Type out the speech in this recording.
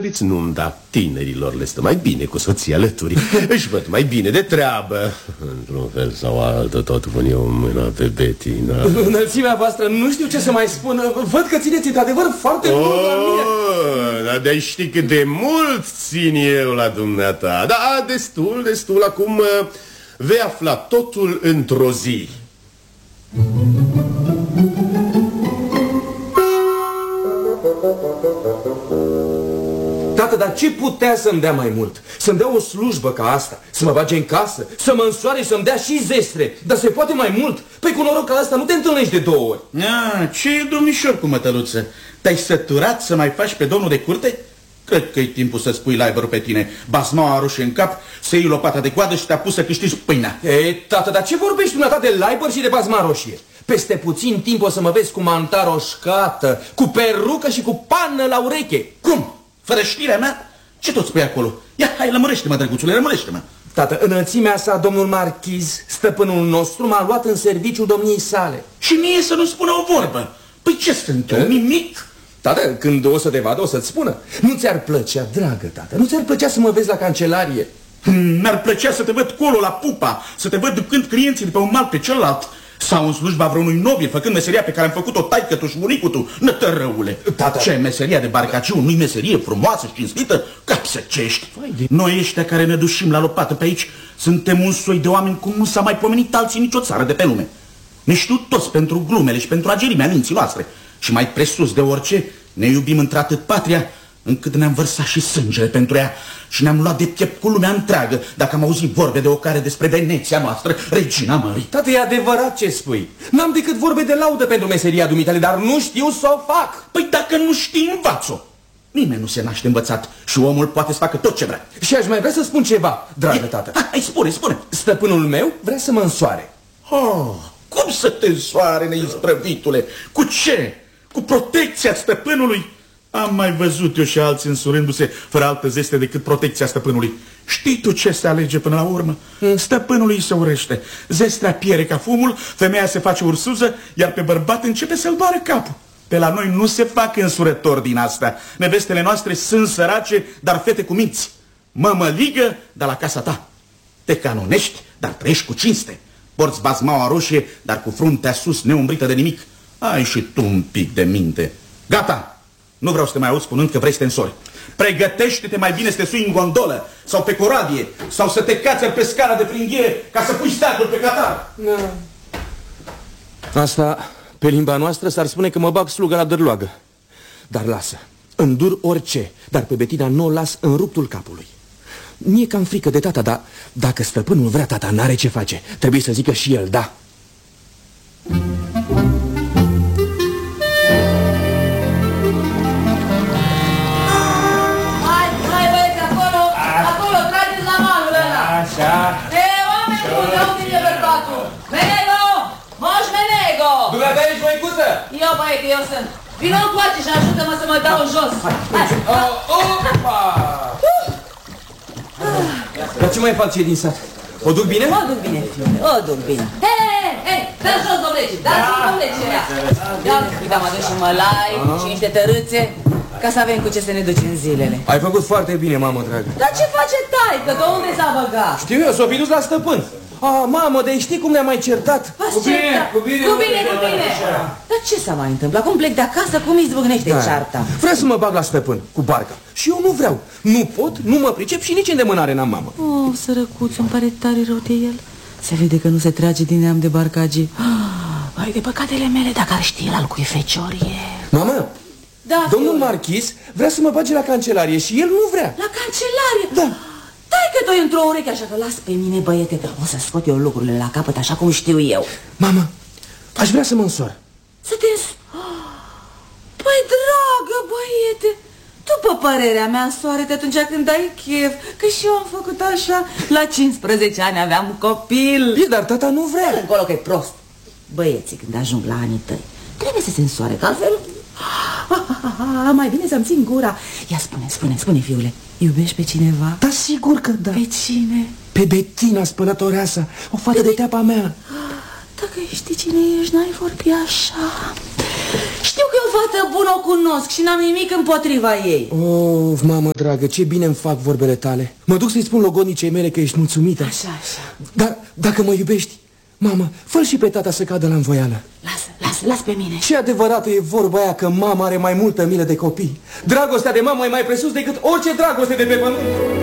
grăbiți nunta tinerilor, le stă mai bine cu soția alături. Își văd mai bine de treabă. Într-un fel sau altul, tot pun eu mâna pe Bettina. Înălțimea voastră, nu știu ce să mai spun. Văd că țineți într-adevăr foarte mult la mine. Dar de-ai ști cât de mult țin eu la dumneata. Da, destul. Acum vei afla totul într-o zi. Tată, dar ce putea să-mi dea mai mult? Să-mi dea o slujbă ca asta, să mă bage în casă, să mă însoare și să-mi dea și zestre. Dar se poate mai mult? Păi cu noroc ca asta nu te întâlnești de 2 ori. Ce e, domnișor, cu mătăluță? Te-ai săturat să mai faci pe domnul de curte? Cred că e timpul să spui laibărul pe tine, basmaua roșie în cap, să iei lopata de coadă și te-a pus să câștigi pâinea. Ei, tată, dar ce vorbești dumneata de laibăr și de basma roșie? Peste puțin timp o să mă vezi cu manta roșcată, cu perucă și cu pană la ureche. Cum? Fără știrea mea? Ce tot spui acolo? Ia, hai, lămurește-mă, drăguțule, lămurește-mă. Tată, înălțimea sa, domnul marchiz, stăpânul nostru, m-a luat în serviciul domniei sale. Și mie să nu spună o vorbă. Păi ce sunt eu, nimic? Tată, când o să te vadă, o să-ți spună. Nu ți-ar plăcea, dragă tată, nu ți-ar plăcea să mă vezi la cancelarie? Mi-ar plăcea să te văd colo la pupa, să te văd ducând clienții de pe un mal pe celălalt, sau în slujba vreunui nobil, făcând meseria pe care am făcut-o taică-tu și bunicul tu, nătărăule. Tată. Ce meseria de barcaciu, nu-i meserie frumoasă și cinstită? Capsăcești. Noi ăștia care ne dușim la lopată pe aici, suntem un soi de oameni cum nu s-a mai pomenit alții nicio țară de pe lume. Ne știu toți pentru glumele și pentru agerimea minții noastre. Și mai presus de orice, ne iubim într-atât patria, încât ne-am vărsat și sângele pentru ea și ne-am luat de piept cu lumea întreagă dacă am auzit vorbe de ocare despre Veneția noastră, regina mării. Tată, e adevărat ce spui. N-am decât vorbe de laudă pentru meseria dumitale, dar nu știu să o fac. Păi dacă nu știi, învață-o. Nimeni nu se naște învățat și omul poate să facă tot ce vrea. Și aș mai vrea să spun ceva, dragă tată. Hai, spune. Stăpânul meu vrea să mă însoare. Cum să te însoare, neisprăvitule? Cu ce? Cu protecția stăpânului? Am mai văzut eu și alții însurându-se fără altă zeste decât protecția stăpânului. Știi tu ce se alege până la urmă? Stăpânului se urăște. Zestrea piere ca fumul, femeia se face ursuză, iar pe bărbat începe să-l doare capul. Pe la noi nu se fac însurători din astea. Nevestele noastre sunt sărace, dar fete cu minți. Mămăligă, dar la casa ta. Te canonești, dar trăiești cu cinste. Porți basmaua roșie, dar cu fruntea sus, neumbrită de nimic. Ai și tu un pic de minte. Gata! Nu vreau să te mai aud spunând că vrei să te însori. Pregătește-te mai bine să te sui în gondolă sau pe corabie sau să te cațări pe scara de pringhiere ca să pui steagul pe catar. Asta, pe limba noastră, s-ar spune că mă bag slugă la dărloagă. Dar lasă, îndur orice, dar pe Bettina nu o las în ruptul capului. Mie cam frică de tata, dar dacă stăpânul vrea, tata n-are ce face. Trebuie să zică și el, da. Așa. Oameni buni, au tine bărbatul. Menego! Moș Menego! Dumneata ești, măicuță? Eu, băiete, eu sunt. Vino încoace și ajută-mă să mă dau jos. Opa! Dar ce mai fac cei din sat? O duc bine? O duc bine, fiule, o duc bine. Hei, dă jos, domnece, dați-mi domnece ea. Ia, am adus și mălai și niște tărâțe, ca să avem cu ce să ne ducem zilele. Ai făcut foarte bine, mamă dragă. Dar ce face taică? De unde s-a băgat? Știu eu, s-o fi dus la stăpân. Mamă, dar știi cum ne-am mai certat? Cu bine. Dar ce s-a mai întâmplat? Cum plec de acasă? Cum izbucnește cearta? Vrea să mă bag la stăpân, cu barca. Și eu nu vreau. Nu pot, nu mă pricep și nici îndemânare n-am, mamă. Sărăcuț, îmi pare tare rău de el. Se vede că nu se trage din neam de barcagii. Vai de păcatele mele, dacă ar ști el al cui feciorie. Mamă, da, domnul marchiz vrea să mă bage la cancelarie și el nu vrea. La cancelarie? Da. Stai că doi într-o ureche, așa că las pe mine, băiete, că o să scot eu lucrurile la capăt așa cum știu eu. Mamă, aș vrea să mă însor. Să te Păi, dragă băiete, după părerea mea, soare-te atunci când ai chef, că și eu am făcut așa. La 15 ani aveam copil. Dar tata nu vrea. Încolo că e prost. Băieții, când ajung la anii tăi, trebuie să se însoare, că altfel... mai bine să-mi țin gura. Ia spune, fiule, iubești pe cineva? Da, sigur că da. Pe cine? Pe Bettina, spălătoreasa, o fată de teapa mea. Dacă știi cine ești, n-ai vorbi așa. Știu că e o fată bună o cunosc și n-am nimic împotriva ei. Oh, mamă dragă, ce bine îmi fac vorbele tale. Mă duc să-i spun logodnicei mele că ești mulțumită. Așa, așa. Dar dacă mă iubești, mamă, fă-l și pe tata să cadă la învoială. Lasă pe mine. Ce adevărată e vorba aia că mama are mai multă milă de copii. Dragostea de mamă e mai presus decât orice dragoste de pe pământ.